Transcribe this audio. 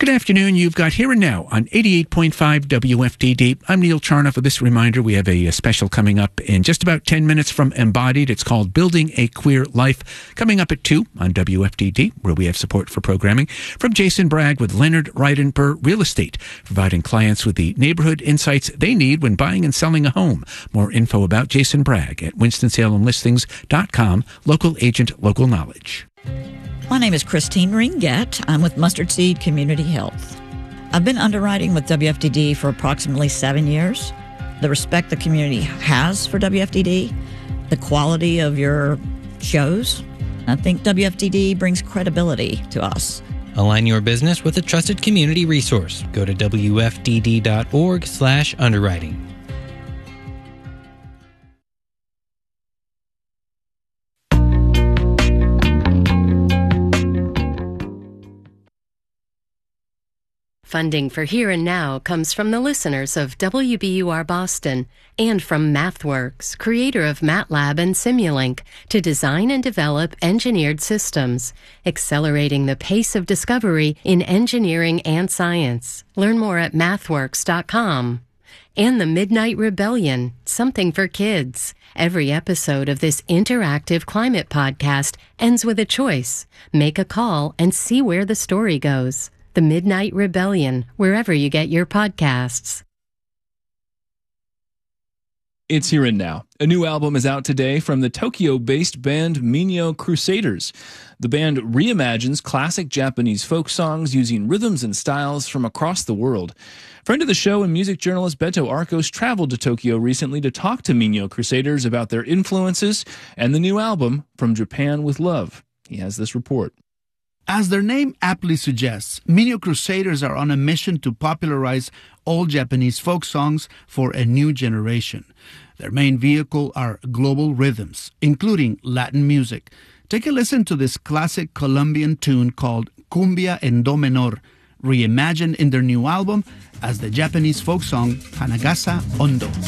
Good afternoon. You've got Here and Now on 88.5 WFDD. I'm Neil Charnoff with this reminder. We have a special coming up in just about 10 minutes from Embodied. It's called Building a Queer Life, coming up at 2 on WFDD, where we have support for programming from Jason Bragg with Leonard Reidenper Real Estate, providing clients with the neighborhood insights they need when buying and selling a home. More info about Jason Bragg at WinstonSalemListings.com. Local agent, local knowledge. My name is Christine Ringett. I'm with Mustard Seed Community Health. I've been underwriting with WFDD for approximately 7 years. The respect the community has for WFDD, the quality of your shows, I think WFDD brings credibility to us. Align your business with a trusted community resource. Go to WFDD.org/underwriting. Funding for Here and Now comes from the listeners of WBUR Boston and from MathWorks, creator of MATLAB and Simulink, to design and develop engineered systems, accelerating the pace of discovery in engineering and science. Learn more at mathworks.com. And the Midnight Rebellion, something for kids. Every episode of this interactive climate podcast ends with a choice. Make a call and see where the story goes. The Midnight Rebellion, wherever you get your podcasts. It's Here and Now. A new album is out today from the Tokyo-based band Minyo Crusaders. The band reimagines classic Japanese folk songs using rhythms and styles from across the world. Friend of the show and music journalist Beto Arcos traveled to Tokyo recently to talk to Minyo Crusaders about their influences and the new album, From Japan with Love. He has this report. As their name aptly suggests, Minyo Crusaders are on a mission to popularize old Japanese folk songs for a new generation. Their main vehicle are global rhythms, including Latin music. Take a listen to this classic Colombian tune called Cumbia en Do Menor, reimagined in their new album as the Japanese folk song Hanagasa Ondo.